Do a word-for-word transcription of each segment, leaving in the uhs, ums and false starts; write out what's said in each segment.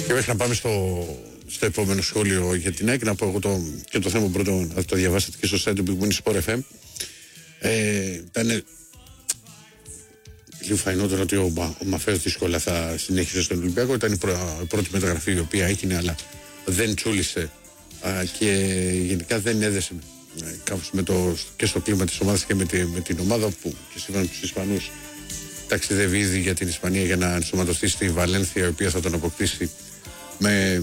Και μέχρι να πάμε στο, στο επόμενο σχόλιο για την ΑΕΚ, να πω εγώ το, και το θέμα πρώτο, να το διαβάσετε και στο site του Big Win Sport εφ εμ. Ε, ήταν λίγο φαϊνότερο ότι ο, ο Μαφέος δύσκολα θα συνέχισε στον Ολυμπιακό. Ήταν η, πρω, η πρώτη μεταγραφή η οποία έγινε, αλλά δεν τσούλησε α, και γενικά δεν έδεσε ε, κάπως με το, και στο κλίμα της ομάδας και με, τη, με την ομάδα που και σύμφωνα με τους Ισπανούς ταξιδεύει ήδη για την Ισπανία για να ενσωματωθεί στη Βαλένθια, η οποία θα τον αποκτήσει με,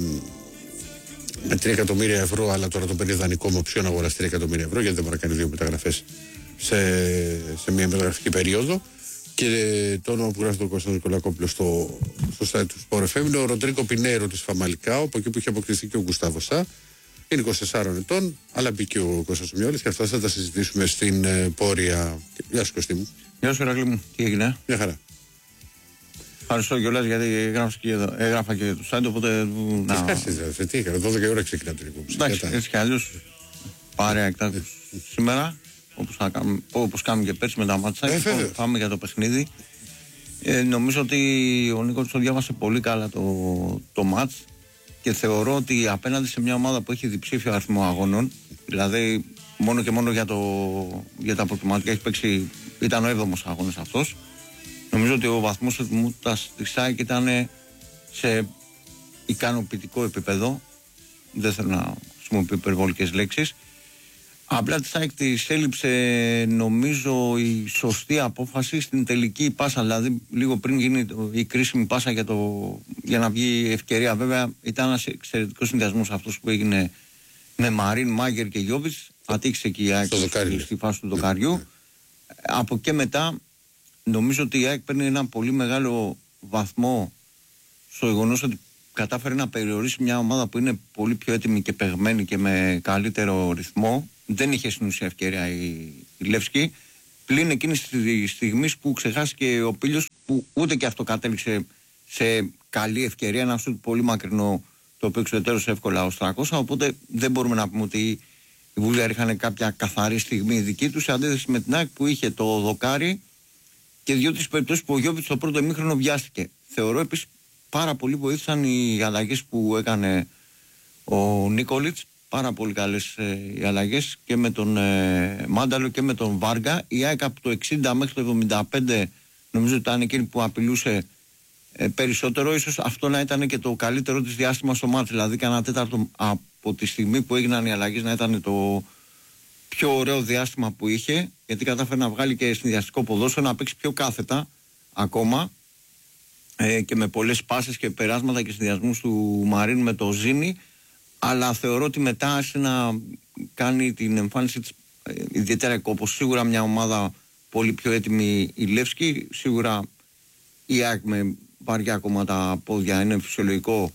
με τρία εκατομμύρια ευρώ, αλλά τώρα τον παίρνει δανεικό με οψιόν αγοράς τρία εκατομμύρια ευρώ, γιατί δεν μπορεί να κάνει δύο μεταγραφές σε, σε μια μεταγραφική περίοδο. Και το όνομα που γράφει τον Κωνσταντίνο Νικολακόπουλο στο, στο site του Sport εφ εμ είναι ο Ροντρίκο Πινέιρο της Φαμαλικάου, από εκεί που είχε αποκτηθεί και ο Γκουστάβο Σά. Είναι είκοσι τεσσάρων ετών, αλλά μπήκε ο Κώστας Μιόλης και αυτά θα τα συζητήσουμε στην ε, πόρεια. Γεια σου, Κωστή μου. Γεια σου, Ηρακλή μου. Τι έγινε? Μια χαρά. Ευχαριστώ κιόλας γιατί έγραψα και, εδώ, έγραφα και το site, οπότε. Τι ευχαριστήσεις, τι έκανα, δώδεκα ώρα ξεκινά την εκπομπή. Εντάξει, έτσι κι αλλιώς πάρε εκτάκτως σήμερα, όπως, θα κάνουμε, όπως κάνουμε και πέρσι με τα μάτσα. Ε, πάμε για το παιχνίδι. Ε, νομίζω ότι ο Νίκος το διάβασε πολύ καλά το, το μάτς και θεωρώ ότι απέναντι σε μια ομάδα που έχει διψήφιο αριθμό αγώνων, δηλαδή μόνο και μόνο για, το, για τα προκριματικά έχει παίξει, ήταν ο έβδομος αγώνας αυτός. Νομίζω ότι ο βαθμός ετοιμότητας της ΑΕΚ ήταν σε ικανοποιητικό επίπεδο. Δεν θέλω να χρησιμοποιήσω υπερβολικές λέξεις. Απλά της ΑΕΚ της έλειψε, νομίζω, η σωστή απόφαση στην τελική πάσα. Δηλαδή, λίγο πριν γίνει η κρίσιμη πάσα για, το, για να βγει η ευκαιρία. Βέβαια, ήταν ένας εξαιρετικός συνδυασμός αυτός που έγινε με Μαρίν, Μάγκερ και Γιόβιτς. Ατύχησε και η ΑΕΚ στη, στη φάση του δοκαριού. Ναι. Από και μετά, νομίζω ότι η ΑΕΚ παίρνει ένα πολύ μεγάλο βαθμό στο γεγονός ότι κατάφερε να περιορίσει μια ομάδα που είναι πολύ πιο έτοιμη και παιγμένη και με καλύτερο ρυθμό. Δεν είχε στην ουσία ευκαιρία η, η Λεύσκη. Πλην εκείνη τη στιγμή που ξεχάστηκε ο Πίλιος, που ούτε και αυτό κατέληξε σε καλή ευκαιρία, ένα σουτ πολύ μακρινό, το οποίο εξωτερώς εύκολα ως τριακόσια. Οπότε δεν μπορούμε να πούμε ότι οι Βούλγαροι είχαν κάποια καθαρή στιγμή δική του, σε αντίθεση με την ΑΕΚ που είχε το δοκάρι και δύο-τρεις περιπτώσεις που ο Γιώβιτς στο πρώτο ημίχρονο βιάστηκε. Θεωρώ επίσης πάρα πολύ βοήθησαν οι αλλαγές που έκανε ο Νίκολιτς. Πάρα πολύ καλές ε, οι αλλαγές και με τον ε, Μάνταλο και με τον Βάργα. Η ΑΕΚ από το εξήντα μέχρι το εβδομήντα πέντε νομίζω ότι ήταν εκείνη που απειλούσε ε, περισσότερο. Ίσως αυτό να ήταν και το καλύτερο της διάστημα στο μάτι. Δηλαδή κανένα τέταρτο από τη στιγμή που έγιναν οι αλλαγές να ήταν το πιο ωραίο διάστημα που είχε, γιατί κατάφερε να βγάλει και συνδυαστικό ποδόσφαιρο, να παίξει πιο κάθετα ακόμα ε, και με πολλές πάσες και περάσματα και συνδυασμούς του Μαρίν με το Ζήνη. Αλλά θεωρώ ότι μετά άρχισε να κάνει την εμφάνιση της ε, ιδιαίτερα κόπος. Σίγουρα μια ομάδα πολύ πιο έτοιμη η Λεύσκη. Σίγουρα η ΑΕΚ με βαριά ακόμα τα πόδια, είναι φυσιολογικό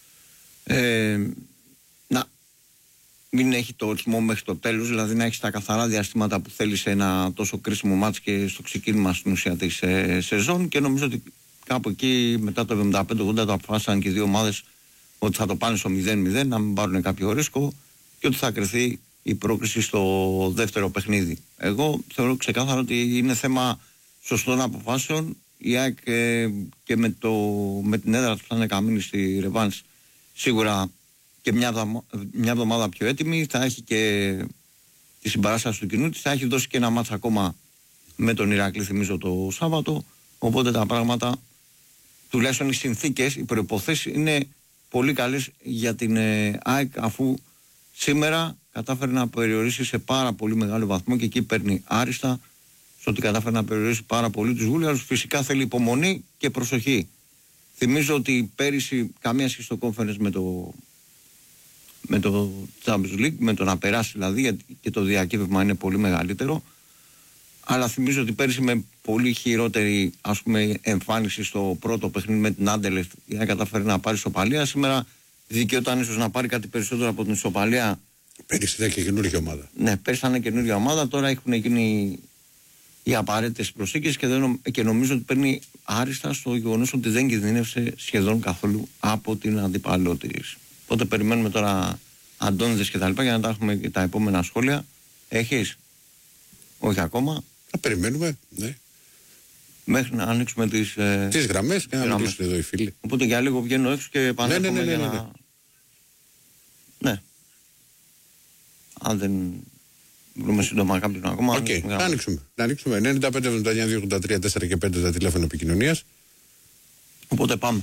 ε, να μην έχει το ρυθμό μέχρι το τέλος. Δηλαδή να έχει τα καθαρά διαστήματα που θέλει σε ένα τόσο κρίσιμο μάτς και στο ξεκίνημα στην ουσία της ε, σεζόν. Και νομίζω ότι κάπου εκεί μετά το εβδομήντα πέντε ογδόντα το αποφάσισαν και οι δύο ομάδες ότι θα το πάνε στο μηδέν μηδέν, να μην πάρουν κάποιο ρίσκο και ότι θα κρυθεί η πρόκριση στο δεύτερο παιχνίδι. Εγώ θεωρώ ξεκάθαρα ότι είναι θέμα σωστών αποφάσεων. Η ΑΕΚ ε, και με, το, με την έδρα του θα είναι καμίνη στη ρεβάνς σίγουρα και μια, δομα, μια εβδομάδα πιο έτοιμη. Θα έχει και τη συμπαράσταση του κοινού της. Θα έχει δώσει και ένα μάτς ακόμα με τον Ηρακλή, θυμίζω, το Σάββατο. Οπότε τα πράγματα, τουλάχιστον οι συνθήκες, οι προϋποθέσεις είναι πολύ καλές για την ε, ΑΕΚ, αφού σήμερα κατάφερε να περιορίσει σε πάρα πολύ μεγάλο βαθμό και εκεί παίρνει άριστα στο ότι κατάφερε να περιορίσει πάρα πολύ τους Βούλγαρους. Φυσικά θέλει υπομονή και προσοχή. Θυμίζω ότι πέρυσι καμία σχέση στο conference με το, με το Champions League, με το να περάσει δηλαδή, γιατί και το διακύβευμα είναι πολύ μεγαλύτερο. Αλλά θυμίζω ότι πέρυσι με πολύ χειρότερη, ας πούμε, εμφάνιση στο πρώτο παιχνίδι με την Άντελεχτ για να καταφέρει να πάρει ισοπαλία. Σήμερα δικαιόταν ίσως να πάρει κάτι περισσότερο από την ισοπαλία. Πέρυσι ήταν και καινούργια ομάδα. Ναι, πέρυσι ήταν καινούργια ομάδα. Τώρα έχουν γίνει οι απαραίτητες προσήκες και, και νομίζω ότι παίρνει άριστα στο γεγονός ότι δεν κινδύνευσε σχεδόν καθόλου από την αντιπαλότητα της. Οπότε περιμένουμε τώρα Αντώνιδες και τα λοιπά για να τα έχουμε και τα επόμενα σχόλια. Έχεις? Όχι ακόμα. Θα περιμένουμε, ναι. Μέχρι να ανοίξουμε τις, ε, τις γραμμές και να μιλήσουν εδώ οι φίλοι. Οπότε για λίγο βγαίνω έξω και επανέρχομαι ναι, ναι, ναι, ναι, ναι. για να... Ναι. Αν δεν βρούμε σύντομα κάποιον ακόμα... Οκ, okay. να ανοίξουμε. Να ανοίξουμε. ενενήντα πέντε εβδομήντα εννιά δύο ογδόντα τρία τέσσερα και πέντε τα τηλέφωνα επικοινωνίας. Οπότε πάμε.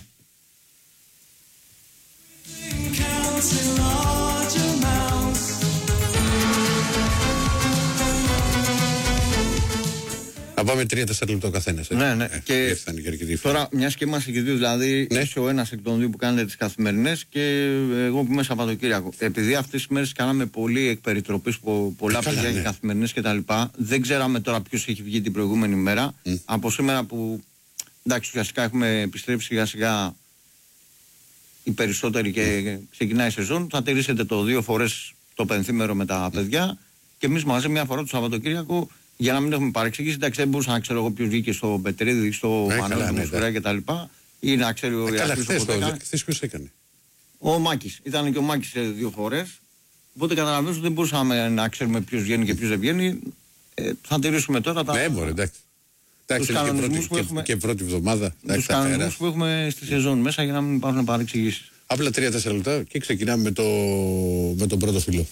Να πάμε τρία τέσσερα λεπτά ο καθένας. Ναι, ναι. Ε, και τώρα, μια και είμαστε και δύο, δηλαδή ναι. Είσαι ο ένας εκ των δύο που κάνετε τις καθημερινές και εγώ που είμαι Σαββατοκύριακο. Επειδή αυτές τις μέρες κάναμε πολύ εκ περιτροπής, πολλά παιδιά ναι. και καθημερινές κτλ. Δεν ξέραμε τώρα ποιος έχει βγει την προηγούμενη μέρα. Mm. Από σήμερα που εντάξει, ουσιαστικά έχουμε επιστρέψει σιγά σιγά οι περισσότεροι και mm. ξεκινάει η σεζόν, θα τηρήσετε το δύο φορές το πενθήμερο με τα mm. παιδιά και εμείς μαζί μια φορά το Σαββατοκύριακο. Για να μην έχουμε παρεξηγήσει, εντάξει, δεν μπορούσα να ξέρω εγώ ποιος βγήκε στο Πετρίδη, στο Μανώλη, ναι, στο Ρέα κτλ. Ή να ξέρει ο Ιωάννης. Χθες ποιος έκανε. Ο Μάκης. Ήταν και ο Μάκης δύο φορές. Οπότε καταλαβαίνω ότι δεν μπορούσαμε να ξέρουμε ποιος βγαίνει και ποιος δεν βγαίνει. Ε, θα τηρήσουμε τώρα τα. Ναι, μπορεί, εντάξει. Εντάξει, είναι και πρώτη, και, έχουμε, και πρώτη εβδομάδα. Τους κανονισμούς που έχουμε στη σεζόν μέσα για να μην υπάρχουν παρεξηγήσεις. Απλά τρία τέσσερα λεπτά και ξεκινάμε με, το, με τον πρώτο φίλο.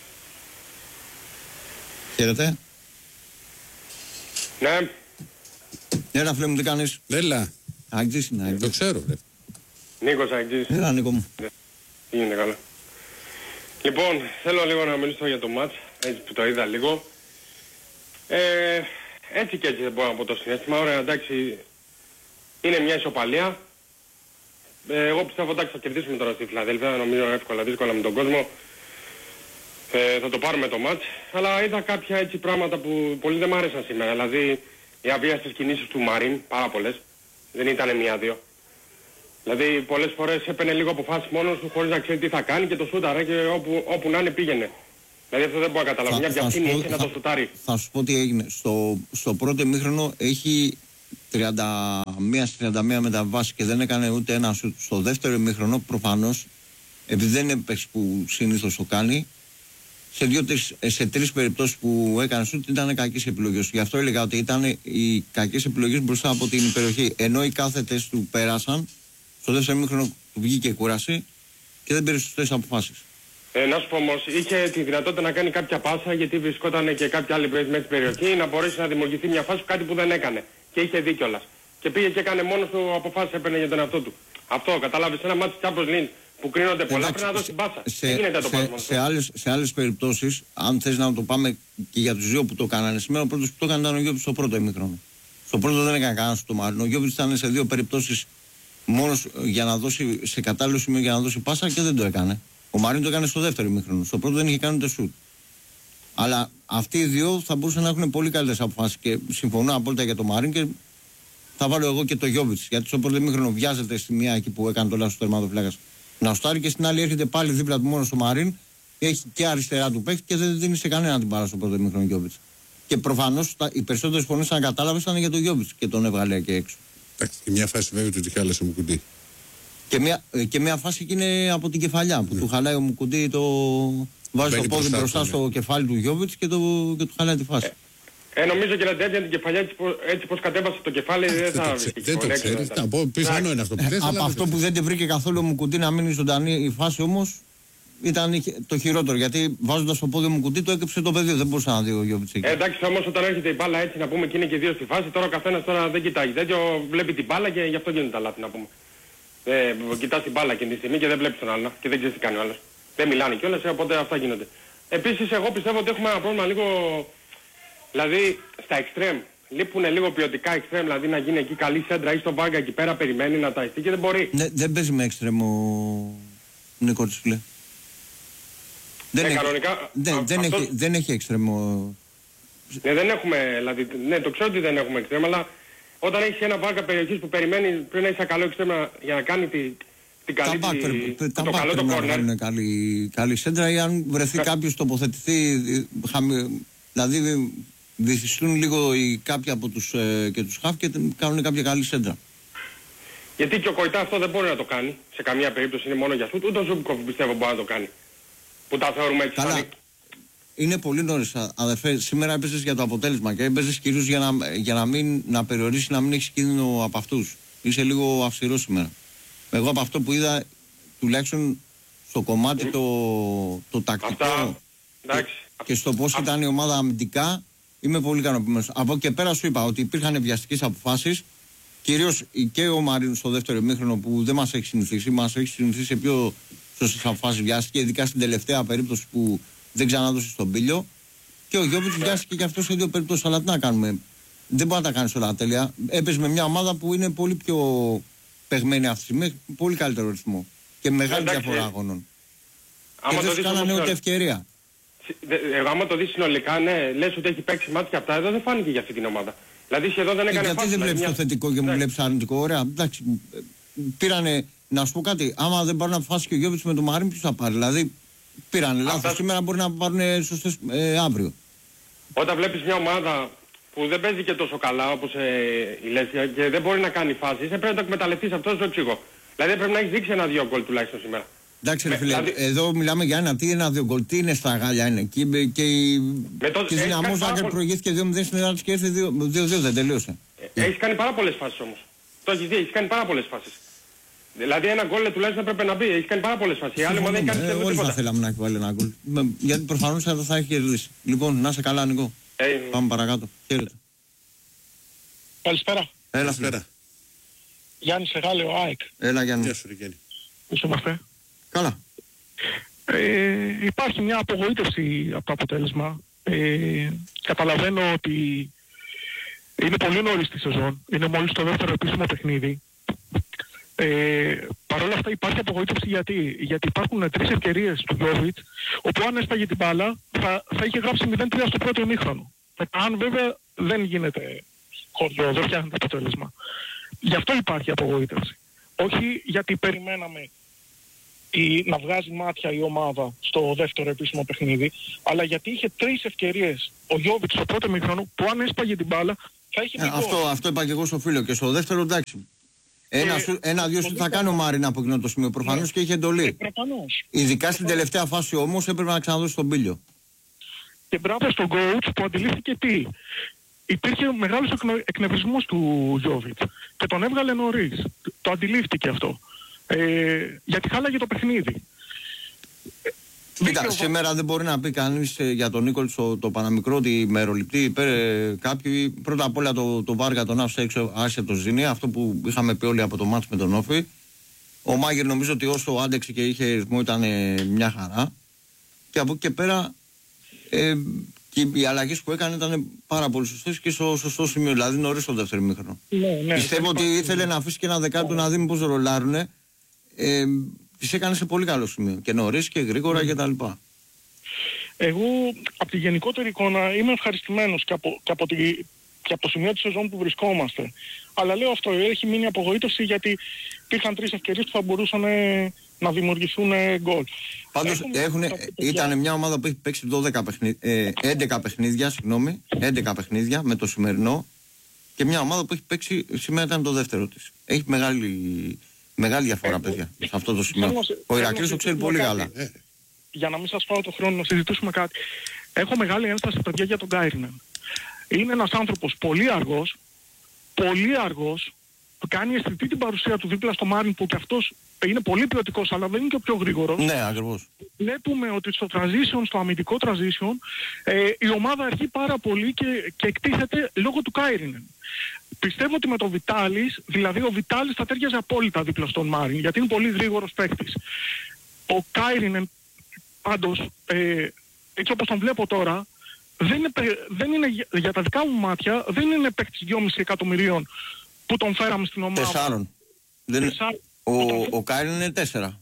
Χαίρετε. Ναι. Έλα φίλε μου, τι κάνεις. Έλα. Αγγζής είναι. Το ξέρω ρε. Νίκος Αγγζής. Έλα Νίκο μου. Ναι. Είναι καλά. Λοιπόν, θέλω λίγο να μιλήσω για το μάτς, έτσι που το είδα λίγο. Ε, έτσι και έτσι δεν μπορώ να πω το συνέστημα. Ωραία, εντάξει, είναι μια ισοπαλία. Ε, εγώ πιστεύω εντάξει θα κερδίσουμε τώρα στη Φιλαδέλφια, νομίζω εύκολα, δύσκολα με τον κόσμο. Ε, θα το πάρουμε το μάτς, αλλά είδα κάποια έτσι πράγματα που πολύ δεν μ' άρεσαν σήμερα. Δηλαδή οι αβίαστες κινήσεις του Μαρίν, πάρα πολλές, δεν ήταν μία-δύο. Δηλαδή πολλές φορές έπαιρνε λίγο αποφάσεις μόνος του χωρίς να ξέρει τι θα κάνει και το σούταρε και όπου, όπου να είναι πήγαινε. Δηλαδή αυτό δεν μπορώ να καταλάβω. Μια βιαστήνη έχει να το σουτάρει. Θα σου πω τι έγινε. Στο, στο πρώτο ημίχρονο έχει τριάντα μία τριάντα μία μεταβάσεις και δεν έκανε ούτε ένα σουτ. Στο δεύτερο ημίχρονο προφανώς, επειδή δεν είναι παίκτης που συνήθως το κάνει, σε, δύο, σε τρεις περιπτώσεις που έκανε σουτ ήταν κακές επιλογές. Γι' αυτό έλεγα ότι ήταν οι κακές επιλογές μπροστά από την περιοχή. Ενώ οι κάθετες του πέρασαν, στο δεύτερο ημίχρονο του βγήκε κούραση και δεν πήρε σωστές αποφάσεις. Ε, να σου πω όμως, είχε τη δυνατότητα να κάνει κάποια πάσα γιατί βρισκόταν και κάποια άλλη μέσα στην περιοχή να μπορέσει να δημιουργηθεί μια φάση κάτι που δεν έκανε. Και είχε δει κιόλας. Και πήγε και έκανε μόνος του αποφάσεις, έπαιρνε για τον εαυτό του. Αυτό κατάλαβες, ένα μάτι Champions League που κρίνονται πολλά. Εντάξει, πρέπει να δώσει πάσα. Σε, γίνεται το σε, σε, άλλες, σε άλλες περιπτώσεις, αν θες να το πάμε και για τους δύο που το κάνανε σήμερα, ο πρώτος που το έκανε ήταν ο Γιώβιτς στο πρώτο ημίχρονο. Στο πρώτο δεν έκανε κανένα στο Μάρινο. Ο Γιώβιτς ήταν σε δύο περιπτώσεις μόνος για να δώσει, σε κατάλληλο σημείο για να δώσει πάσα και δεν το έκανε. Ο Μαρίνο το έκανε στο δεύτερο ημίχρονο. Στο πρώτο δεν είχε κάνει ούτε σουτ. Αλλά αυτοί οι δύο θα μπορούσαν να έχουν πολύ καλύτερες αποφάσεις και συμφωνώ απόλυτα για το Μαρίνο και θα βάλω εγώ και το Γιώβιτς. Γιατί στο πρώτο ημίχρονο βιάζεται στη μία εκεί που έκανε το λάθος του τερματοφυλάκας να στάρει και στην άλλη έρχεται πάλι δίπλα του μόνο στο Μαρίν. Έχει και αριστερά του παίχτη και δεν δίνει σε κανένα την παρά στο πρώτο ημίχρονο Γιώβιτς. Και προφανώς οι περισσότερες φωνές, αν κατάλαβες, ήταν για το Γιώβιτς και τον έβγαλε εκεί έξω. Εντάξει, και μια φάση βέβαια του χάλασε ο Μουκουντή. Και μια, και μια φάση και είναι από την κεφαλιά που ναι. του χαλάει ο Μουκουντή, το βάζει Μπαίνει το πόδι μπροστά, μπροστά στο ναι. κεφάλι του Γιώβιτς και, το, και του χαλάει τη φάση. Ε, ε νομίζω και να τέτοια την κεφαλιά έτσι, έτσι πως κατέβασε το κεφάλι δεν θα βρει. Δεν το ξέρεις, πιθανό είναι αυτό που θες. Από αυτό που δεν τη βρήκε καθόλου ο Μουκουντή να μείνει ζωντανή η φάση όμως ήταν το χειρότερο. Γιατί βάζοντας το πόδι ο Μουκουντή το έκρυψε το πεδίο, δεν μπορούσε να δει ο Γιώβιτς εκεί. Ε, εντάξει όμως όταν έρχεται η μπάλα έτσι να πούμε και είναι και δύο στη φάση, τώρα ο καθένας τώρα δεν κοιτάει. Τέτοιο βλέπει την μπάλα και γι' αυτό γίνονται τα λάθη να πούμε. Ε, κοιτάς την μπάλα εκείνη τη στιγμή και δεν βλέπεις τον άλλο και δεν ξέρεις τι κάνει ο άλλος. Δεν μιλάνε κιόλας, οπότε αυτά γίνονται. Επίσης εγώ πιστεύω ότι έχουμε ένα πρόβλημα λίγο, δηλαδή στα εξτρέμ. Λείπουν λίγο ποιοτικά εξτρέμ, δηλαδή να γίνει εκεί καλή σέντρα ή στο Βάγκα εκεί πέρα περιμένει να τα ειστεί και δεν μπορεί. Ναι, δεν παίζει με εξτρέμ ο Νικόλης φίλε. Δεν, ε, έχει, κανονικά, δεν, α, δεν, αυτό... έχει, δεν έχει εξτρέμ ο... Ναι, δεν έχουμε, δηλαδή, ναι, το ξέρω ότι δεν έχουμε εξτρέμ, αλλά όταν έχεις ένα Βάγκα περιοχής που περιμένει πρέπει να έχεις ένα καλό εξτρέμ για να κάνει τη, την καλή, τα τη, back, το τα καλό το corner. Είναι καλή, καλή σέντρα ή αν βρεθεί Κα... κάποιος τοποθετηθεί, χαμη, δηλαδή βυθιστούν λίγο οι, κάποιοι από τους, ε, και τους χαφ και κάνουν κάποια καλή σέντρα. Γιατί και ο Κοϊτά αυτό δεν μπορεί να το κάνει, σε καμία περίπτωση είναι μόνο για αυτό, ούτε ο Ζούμπκοφ πιστεύω μπορεί να το κάνει. Που τα θεωρούμε έτσι. Καλά. είναι πολύ νωρίς, αδερφέ. Σήμερα έπαιζες για το αποτέλεσμα και έπαιζες κυρίως για να, για να μην να περιορίσεις, να μην έχεις κίνδυνο από αυτούς. Είσαι λίγο αυστηρός σήμερα. Εγώ από αυτό που είδα, τουλάχιστον στο κομμάτι το, το τακτικό Αυτά, και, και στο πώς Α... ήταν η ομάδα αμυντικά, είμαι πολύ ικανοποιημένος. Από εκεί και πέρα σου είπα ότι υπήρχαν βιαστικές αποφάσεις, κυρίως και ο Μαρίνος στο δεύτερο ημίχρονο που δεν μας έχει συνηθίσει, μας έχει συνηθίσει σε πιο σωστές αποφάσεις βιάστηκε, ειδικά στην τελευταία περίπτωση που δεν ξανάδωσε στον Πίλιο. Και ο Γιώβιτς βιάστηκε και αυτό σε δύο περιπτώσεις. Αλλά τι να κάνουμε, δεν μπορεί να τα κάνει όλα τέλεια. Έπαιζε με μια ομάδα που είναι πολύ πιο παιγμένη αυτή τη στιγμή, πολύ καλύτερο ρυθμό και μεγάλη Εντάξει, διαφορά αγώνων. Και δεν σου κάνανε ούτε ευκαιρία. Εγώ άμα το δεις συνολικά, ναι, λες ότι έχει παίξει μάτια από τα εδώ, δεν φάνηκε για αυτή την ομάδα. Δηλαδή σχεδόν δεν έκανε φάση. Γιατί δεν βλέπεις μια... το θετικό και μου βλέπεις αρνητικό, ωραία. Εντάξει, πήρανε, να σου πω κάτι, άμα δεν πάρουν αποφάσεις και ο Γιώβιτς με τον Μαρίν, ποιος θα πάρει. Δηλαδή πήρανε λάθος Αυτά... σήμερα, μπορεί να πάρουν σωστές ε, αύριο. Όταν βλέπεις μια ομάδα που δεν παίζει και τόσο καλά όπως ε, η Λέσια και δεν μπορεί να κάνει φάσεις, πρέπει να το εκμεταλλευτείς, αυτό σου εξηγώ. Δηλαδή πρέπει να έχεις δείξει ένα-δύο γκολ τουλάχιστον σήμερα. Εντάξει, ρε φίλε, δηλαδή... εδώ μιλάμε για ένα τι, ένα-δύο γκολ. Τι είναι στα Γάλλια, είναι. Και, και, το... και Δυναμό Ζάγκρεπ προηγήθηκε δύο μηδέν στην Ελλάδα και έρθει δύο δύο, δεν τελείωσε. Ε, έχεις κάνει πάρα πολλές φάσεις όμως. Το έχεις δει, έχεις κάνει πάρα πολλές φάσεις. Δηλαδή ένα γκολ τουλάχιστον έπρεπε να μπει, έχεις κάνει πάρα πολλές φάσεις. Άλλη δεν κάνει ε, όλοι θα θέλαμε να έχει βάλει ένα γκολ. Γιατί προφανώς θα, θα έχει κερδίσει. Λοιπόν, να είσαι καλά, Νικό. Ε, Πάμε παρακάτω. Χαίρετε. Καλησπέρα. Έλα, σπέρα. Γιάννης Εγάλεο, ΑΕΚ. Έλα, Γιάννη. Γεια σου, Γιάννη. Πώς είμαστε? Καλά. Ε, υπάρχει μια απογοήτευση από το αποτέλεσμα. Ε, καταλαβαίνω ότι είναι πολύ νωρίς τη σεζόν. Είναι μόλις το δεύτερο επίσημο παιχνίδι. Ε, Παρ' όλα αυτά υπάρχει απογοήτευση γιατί, γιατί υπάρχουν τρεις ευκαιρίες του Γιώβιτς, όπου αν έσπαγε την μπάλα θα, θα είχε γράψει μηδέν τρία στο πρώτο ημίχρονο. Αν βέβαια δεν γίνεται χωριό, δεν φτιάχνει το αποτέλεσμα. Γι' αυτό υπάρχει απογοήτευση. Όχι γιατί περιμέναμε η, να βγάζει μάτια η ομάδα στο δεύτερο επίσημο παιχνίδι, αλλά γιατί είχε τρεις ευκαιρίες ο Γιώβιτς στο πρώτο ημίχρονο που αν έσπαγε την μπάλα θα είχε ε, αυτό, αυτό είπα και εγώ στο φίλο και στο δεύτερο εντάξει. Ένα-δύο ένα, σου θα κάνει ο Μάριν από εκείνο το σημείο προφανώς ναι. Και είχε εντολή. Ε, Ειδικά στην τελευταία φάση όμως έπρεπε να ξαναδώσει τον Πίλιο. Και μπράβο στον coach που αντιλήφθηκε τι. Υπήρχε μεγάλος εκνευρισμός του Γιώβιτς και τον έβγαλε νωρίς. Το αντιλήφθηκε αυτό. Ε, γιατί χάλαγε το παιχνίδι. Κοίτα, ο... σήμερα δεν μπορεί να πει κανείς ε, για τον Νίκολ το, το παραμικρό ότι μεροληπτή ε, κάποιοι. Πρώτα απ' όλα το, το Βάργα τον άφησε έξω, άσε το Ζήνη, αυτό που είχαμε πει όλοι από το μάτς με τον Όφη. Ο Μάγερ νομίζω ότι όσο άντεξε και είχε ρυθμό ήταν ε, μια χαρά. Και από εκεί και πέρα ε, και οι αλλαγές που έκανε ήταν πάρα πολύ σωστές και στο σωστό σημείο, δηλαδή νωρίς στο δεύτερο ημίχρονο. Ναι, ναι, Πιστεύω ότι ήθελε να αφήσει και ένα δεκάλεπτο να δει πώς ρολάρουνε. Ε, τις έκανε σε πολύ καλό σημείο και νωρίς και γρήγορα mm. κτλ. Εγώ από τη γενικότερη εικόνα είμαι ευχαριστημένος και από, και, από τη, και από το σημείο της σεζόν που βρισκόμαστε. Αλλά λέω αυτό, έχει μείνει απογοήτευση γιατί υπήρχαν τρεις ευκαιρίες που θα μπορούσαν να δημιουργηθούν γκολ. Πάντως έχουν, ήταν μια ομάδα που έχει παίξει δώδεκα παιχνίδια, ε, έντεκα παιχνίδια, συγγνώμη, έντεκα παιχνίδια με το σημερινό και μια ομάδα που έχει παίξει, σήμερα ήταν το δεύτερο της. Έχει μεγάλη... Μεγάλη διαφορά, ε, παιδιά, σε αυτό το σημείο. Ο Ηρακλής το ξέρει πολύ καλά. Ε. Για να μην σας πάω το χρόνο να συζητήσουμε κάτι. Έχω μεγάλη ένσταση, παιδιά, για τον Κάιρινεν. Είναι ένας άνθρωπος πολύ αργός, πολύ αργός, που κάνει αισθητή την παρουσία του δίπλα στο Μάριν που και αυτός είναι πολύ ποιοτικός, αλλά δεν είναι και ο πιο γρήγορος. Ναι, ακριβώς. Βλέπουμε ότι στο transition, στο αμυντικό transition, ε, η ομάδα αρχεί πάρα πολύ και, και εκτίθεται λόγω του Κάιρινεν. Πιστεύω ότι με τον Βιτάλης, δηλαδή ο Βιτάλης θα τέριαζε απόλυτα δίπλα στον Μάριν, γιατί είναι πολύ γρήγορος παίκτης. Ο Κάιρινεν, πάντως, ε, έτσι όπως τον βλέπω τώρα, δεν είναι, δεν είναι, για τα δικά μου μάτια, δεν είναι παίκτης δυόμισι εκατομμυρίων που τον φέραμε στην ομάδα. Τεσσάρων. Δεν... Ο, ο, ο Κάιρινεν είναι τέσσερα.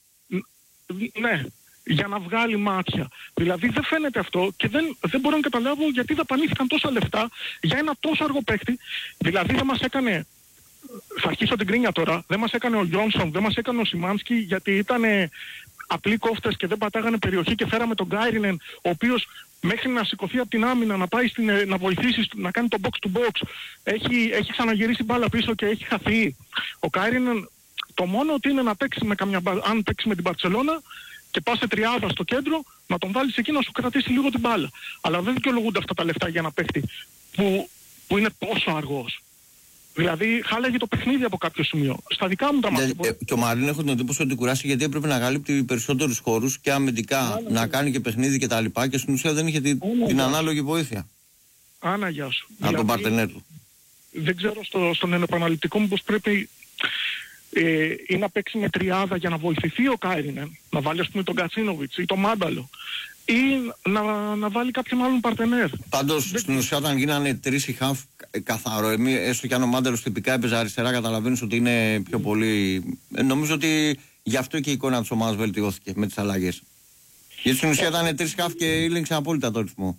Ναι. Για να βγάλει μάτια. Δηλαδή δεν φαίνεται αυτό και δεν, δεν μπορώ να καταλάβω γιατί δαπανήθηκαν τόσα λεφτά για ένα τόσο αργό παίκτη. Δηλαδή δεν μας έκανε, θα αρχίσω την κρίνια τώρα, δεν μας έκανε ο Γιόνσον, δεν μας έκανε ο Σιμάνσκι γιατί ήταν απλοί κόφτες και δεν πατάγανε περιοχή και φέραμε τον Κάιρινεν ο οποίος μέχρι να σηκωθεί από την άμυνα, να πάει στην, να βοηθήσει, να κάνει το box to box, έχει, έχει ξαναγυρίσει μπάλα πίσω και έχει χαθεί. Ο Κάιρινεν το μόνο ότι είναι να παίξει με καμιά, αν παίξει με την Μπαρτσελώνα και πας σε τριάδα στο κέντρο, να τον βάλεις εκεί να σου κρατήσει λίγο την μπάλα. Αλλά δεν δικαιολογούνται αυτά τα λεφτά για ένα παίχτη που, που είναι τόσο αργός. Δηλαδή χάλαγε το παιχνίδι από κάποιο σημείο. Στα δικά μου τα μάτια. Ε, και ο Μαρίνο έχω την εντύπωση ότι κουράσει γιατί έπρεπε να καλύπτει περισσότερους χώρους και αμυντικά Άνα, να ναι. κάνει και παιχνίδι κτλ. Και, και στην ουσία δεν είχε την, Άνα, την ναι. ανάλογη βοήθεια Άνα, γεια σου. από τον παρτενέρ του. Δεν ξέρω στο, στον επαναληπτικό μου πως πρέπει ε, ή να παίξει με τριάδα για να βοηθηθεί ο Κάιρινεν, να βάλει ας πούμε τον Κατσίνοβιτς ή τον Μάνταλο, ή να, να βάλει κάποιον άλλον παρτενέρ. Πάντως στην ουσία όταν γίνανε τρεις η χαφ καθαρό, εμείς, έστω κι αν ο Μάνταλος τυπικά έπαιζε αριστερά, καταλαβαίνεις ότι είναι πιο πολύ. Ε, νομίζω ότι γι' αυτό και η εικόνα της ομάδας βελτιώθηκε με τις αλλαγές. Γιατί στην ουσία ήταν τρεις χαφ και ήλεγξε απόλυτα το ρυθμό.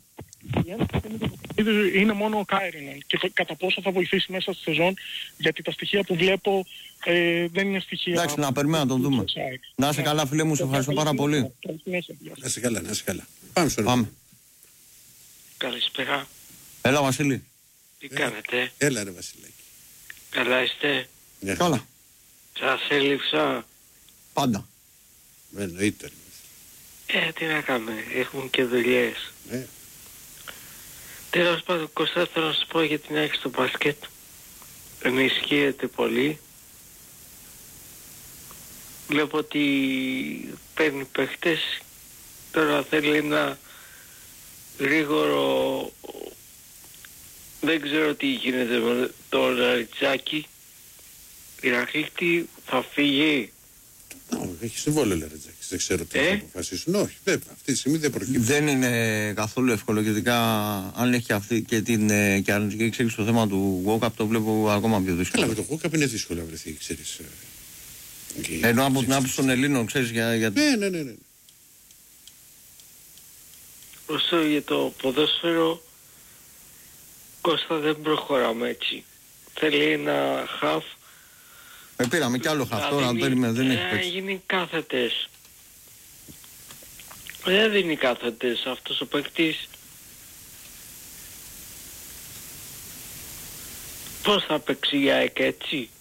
Είναι μόνο ο Κάιρινεν και το, κατά πόσο θα βοηθήσει μέσα στη σεζόν, γιατί τα στοιχεία που βλέπω ε, δεν είναι στοιχεία. Εντάξει, να περιμένουμε να τον δούμε. Να είσαι καλά, φίλε μου, σε ευχαριστώ πάρα πολύ. Να είσαι καλά, να είσαι καλά. Πάμε στο Πάμε. Καλησπέρα. Έλα, Βασίλη. Τι κάνετε? Έλα ρε Βασιλάκη. Καλά είστε? Ναι. Καλά. Σας έλειψα? Πάντα. Εννοείται. Ε, τι να κάνουμε, έχουμε και δουλειές. Ε. Τέλος πάντων, Κωστά, θέλω να σας πω για την άκρη στο μπάσκετ. Ενισχύεται πολύ. Βλέπω ότι παίρνει παίχτες. Τώρα θέλει ένα γρήγορο... Δεν ξέρω τι γίνεται με το Λαριτζάκι. Η Ρακλήτη θα φύγει. No, έχει συμβόλαιο Λαριτζάκης. Δεν ξέρω τι Ε? θα αποφασίσουν. Όχι, βέβαια. Αυτή τη στιγμή δεν προκύπτει. Δεν είναι καθόλου εύκολο, ειδικά αν έχει αυτή και την ε, και αρνητική εξέλιξη στο θέμα του Walkup, το βλέπω ακόμα πιο δύσκολο. Καλά, με το Walkup είναι δύσκολο να βρεθεί, ξέρεις. ε, Ενώ από την άποψη των Ελλήνων, ξέρεις, για, για... Ναι, ναι, ναι, ναι. Ωστόσο για το ποδόσφαιρο, Κώστα, δεν προχωράμε έτσι. Θέλει ένα χαφ. Ε, πήραμε κι άλλο χαφ τώρα, δίνει- περίμενε, δεν έχει ε, παίξει. γίνει κάθετες. Δεν δίνει κάθετες αυτός ο παίκτης. Πώς θα παίξει η ΑΕΚ έτσι?